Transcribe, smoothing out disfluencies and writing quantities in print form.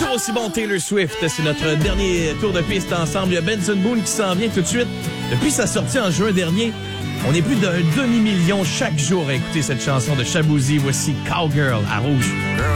toujours aussi bon Taylor Swift. C'est notre dernier tour de piste ensemble. Il y a Benson Boone qui s'en vient tout de suite. Depuis sa sortie en juin dernier, on est plus d'un demi-million chaque jour à écouter cette chanson de Shaboozey. Voici Cowgirl à Rouge. Girl,